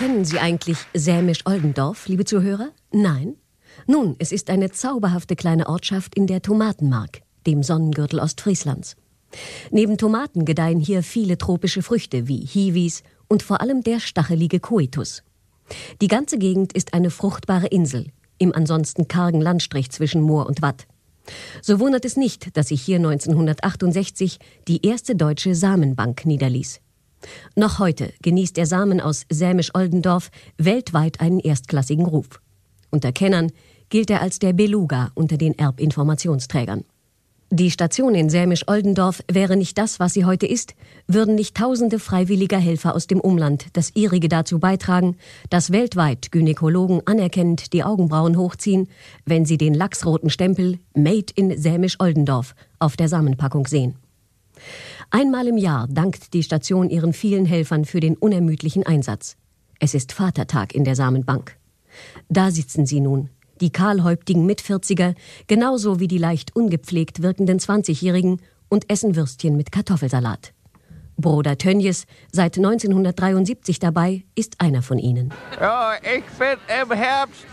Kennen Sie eigentlich Sämisch-Oldendorf, liebe Zuhörer? Nein? Nun, es ist eine zauberhafte kleine Ortschaft in der Tomatenmark, dem Sonnengürtel Ostfrieslands. Neben Tomaten gedeihen hier viele tropische Früchte wie Hiwis und vor allem der stachelige Coitus. Die ganze Gegend ist eine fruchtbare Insel, im ansonsten kargen Landstrich zwischen Moor und Watt. So wundert es nicht, dass sich hier 1968 die erste deutsche Samenbank niederließ. Noch heute genießt der Samen aus Sämisch-Oldendorf weltweit einen erstklassigen Ruf. Unter Kennern gilt er als der Beluga unter den Erbinformationsträgern. Die Station in Sämisch-Oldendorf wäre nicht das, was sie heute ist, würden nicht tausende freiwilliger Helfer aus dem Umland das ihrige dazu beitragen, dass weltweit Gynäkologen anerkennend die Augenbrauen hochziehen, wenn sie den lachsroten Stempel Made in Sämisch-Oldendorf auf der Samenpackung sehen. Einmal im Jahr dankt die Station ihren vielen Helfern für den unermüdlichen Einsatz. Es ist Vatertag in der Samenbank. Da sitzen sie nun, die kahlhäuptigen Mitvierziger, genauso wie die leicht ungepflegt wirkenden 20-Jährigen, und essen Würstchen mit Kartoffelsalat. Bruder Tönjes, seit 1973 dabei, ist einer von ihnen. Ja, ich bin im Herbst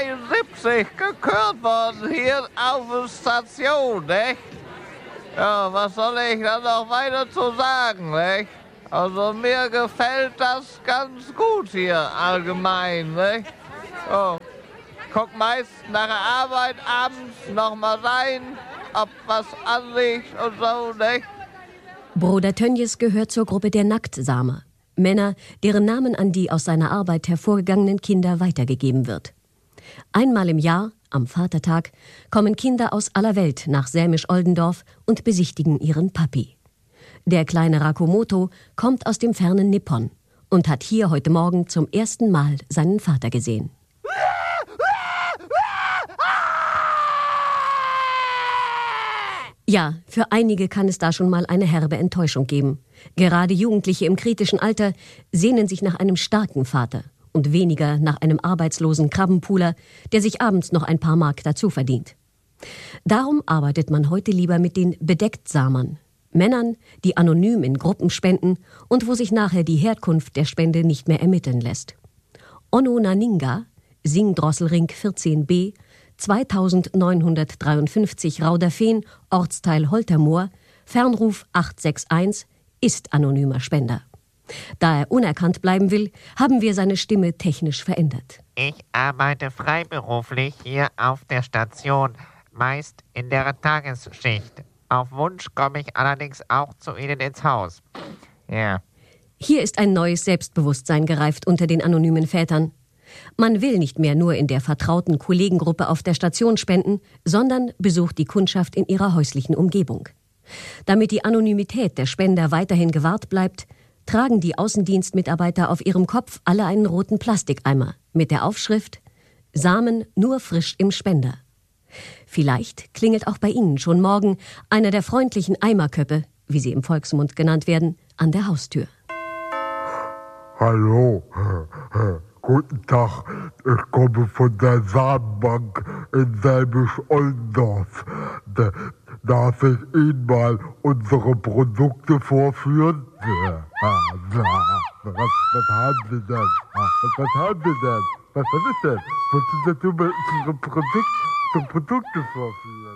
73 gekürt worden hier auf der Station, nicht? Ja, was soll ich da noch weiter zu sagen, nicht? Also mir gefällt das ganz gut hier allgemein, nicht? Oh. Guck meist nach der Arbeit abends noch mal rein, ob was anliegt und so, nicht? Bruder Tönjes gehört zur Gruppe der Nacktsamer. Männer, deren Namen an die aus seiner Arbeit hervorgegangenen Kinder weitergegeben wird. Einmal im Jahr, am Vatertag, kommen Kinder aus aller Welt nach Sämisch-Oldendorf und besichtigen ihren Papi. Der kleine Rakomoto kommt aus dem fernen Nippon und hat hier heute Morgen zum ersten Mal seinen Vater gesehen. Ja, für einige kann es da schon mal eine herbe Enttäuschung geben. Gerade Jugendliche im kritischen Alter sehnen sich nach einem starken Vater und weniger nach einem arbeitslosen Krabbenpooler, der sich abends noch ein paar Mark dazu verdient. Darum arbeitet man heute lieber mit den Bedecktsamern, Männern, die anonym in Gruppen spenden und wo sich nachher die Herkunft der Spende nicht mehr ermitteln lässt. Onno Naninga, Singdrosselring 14b, 2953 Rauderfehn, Ortsteil Holtermoor, Fernruf 861, ist anonymer Spender. Da er unerkannt bleiben will, haben wir seine Stimme technisch verändert. Ich arbeite freiberuflich hier auf der Station, meist in der Tagesschicht. Auf Wunsch komme ich allerdings auch zu Ihnen ins Haus. Ja. Hier ist ein neues Selbstbewusstsein gereift unter den anonymen Vätern. Man will nicht mehr nur in der vertrauten Kollegengruppe auf der Station spenden, sondern besucht die Kundschaft in ihrer häuslichen Umgebung. Damit die Anonymität der Spender weiterhin gewahrt bleibt, tragen die Außendienstmitarbeiter auf ihrem Kopf alle einen roten Plastikeimer mit der Aufschrift »Samen nur frisch im Spender«. Vielleicht klingelt auch bei Ihnen schon morgen einer der freundlichen Eimerköppe, wie sie im Volksmund genannt werden, an der Haustür. Hallo, guten Tag, ich komme von der Samenbank in Sämisch-Oldendorf. Darf ich Ihnen mal unsere Produkte vorführen? Was haben Sie denn? Was haben Sie denn? Was ist denn? Wollten Sie unsere Produkte vorführen?